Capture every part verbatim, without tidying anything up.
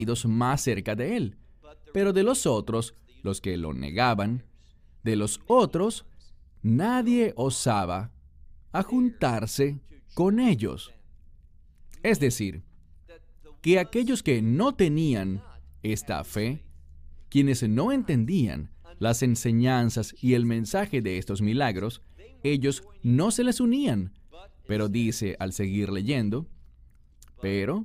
más cerca de él. Pero de los otros, los que lo negaban, de los otros, nadie osaba a juntarse con ellos. Es decir, que aquellos que no tenían esta fe, quienes no entendían las enseñanzas y el mensaje de estos milagros, ellos no se les unían. Pero dice al seguir leyendo, pero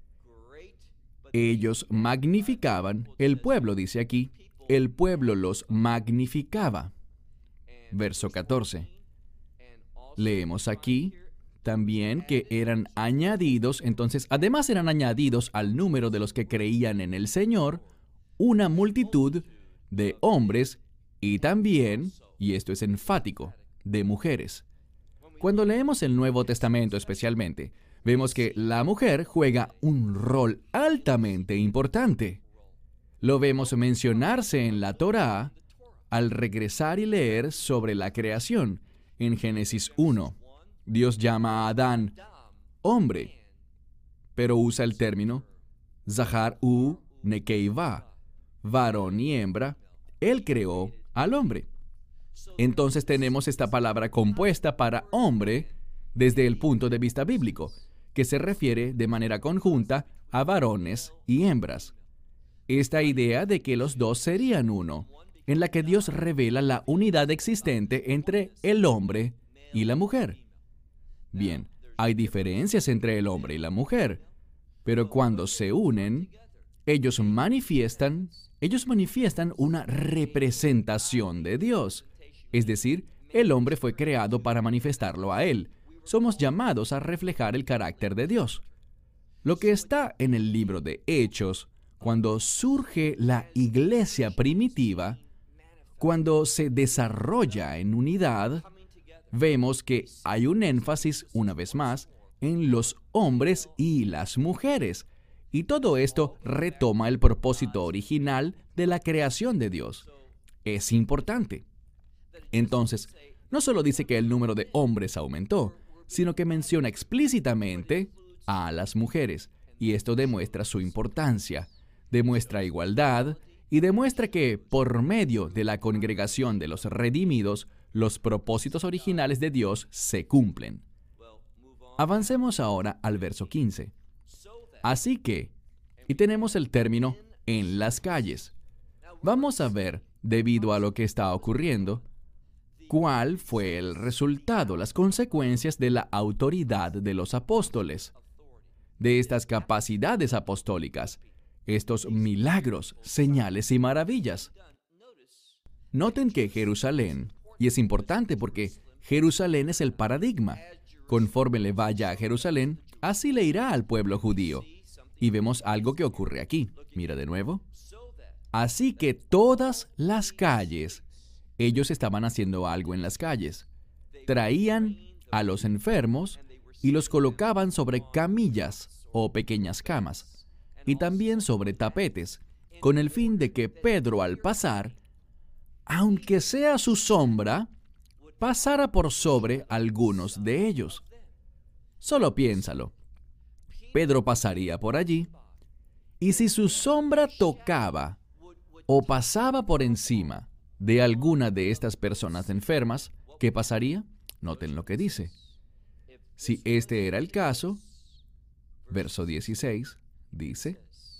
ellos magnificaban, el pueblo dice aquí, el pueblo los magnificaba. Verso catorce. Leemos aquí también que eran añadidos, entonces además eran añadidos al número de los que creían en el Señor, una multitud de hombres y también, y esto es enfático, de mujeres. Cuando leemos el Nuevo Testamento especialmente, vemos que la mujer juega un rol altamente importante. Lo vemos mencionarse en la Torá al regresar y leer sobre la creación. En Génesis uno, Dios llama a Adán hombre, pero usa el término Zahar u Nekeiva, varón y hembra. Él creó al hombre. Entonces tenemos esta palabra compuesta para hombre desde el punto de vista bíblico, que se refiere de manera conjunta a varones y hembras. Esta idea de que los dos serían uno, en la que Dios revela la unidad existente entre el hombre y la mujer. Bien, hay diferencias entre el hombre y la mujer, pero cuando se unen, ellos manifiestan, ellos manifiestan una representación de Dios. Es decir, el hombre fue creado para manifestarlo a Él. Somos llamados a reflejar el carácter de Dios. Lo que está en el libro de Hechos, cuando surge la iglesia primitiva, cuando se desarrolla en unidad, vemos que hay un énfasis, una vez más, en los hombres y las mujeres. Y todo esto retoma el propósito original de la creación de Dios. Es importante. Entonces, no solo dice que el número de hombres aumentó, sino que menciona explícitamente a las mujeres. Y esto demuestra su importancia, demuestra igualdad y demuestra que, por medio de la congregación de los redimidos, los propósitos originales de Dios se cumplen. Avancemos ahora al verso quince. Así que, y tenemos el término en las calles. Vamos a ver, debido a lo que está ocurriendo, cuál fue el resultado, las consecuencias de la autoridad de los apóstoles, de estas capacidades apostólicas, estos milagros, señales y maravillas. Noten que Jerusalén, y es importante porque Jerusalén es el paradigma. Conforme le vaya a Jerusalén, así le irá al pueblo judío. Y vemos algo que ocurre aquí. Mira de nuevo. Así que todas las calles, ellos estaban haciendo algo en las calles. Traían a los enfermos y los colocaban sobre camillas o pequeñas camas, y también sobre tapetes, con el fin de que Pedro, al pasar, aunque sea su sombra, pasara por sobre algunos de ellos. Solo piénsalo. Pedro pasaría por allí, y si su sombra tocaba o pasaba por encima de alguna de estas personas enfermas, ¿qué pasaría? Noten lo que dice. Si este era el caso, verso dieciséis, dice,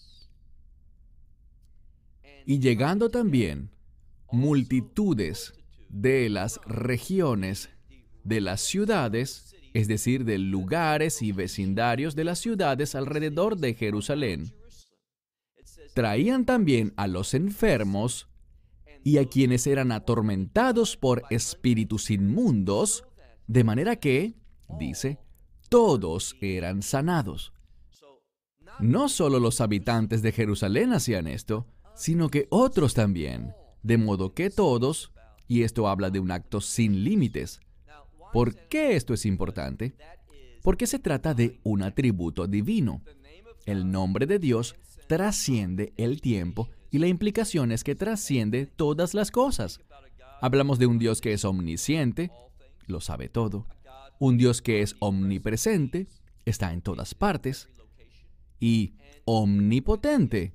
y llegando también multitudes de las regiones de las ciudades, es decir, de lugares y vecindarios de las ciudades alrededor de Jerusalén, traían también a los enfermos y a quienes eran atormentados por espíritus inmundos, de manera que, dice, todos eran sanados. No solo los habitantes de Jerusalén hacían esto, sino que otros también, de modo que todos, y esto habla de un acto sin límites. ¿Por qué esto es importante? Porque se trata de un atributo divino. El nombre de Dios trasciende el tiempo y la implicación es que trasciende todas las cosas. Hablamos de un Dios que es omnisciente, lo sabe todo. Un Dios que es omnipresente, está en todas partes. y omnipotente.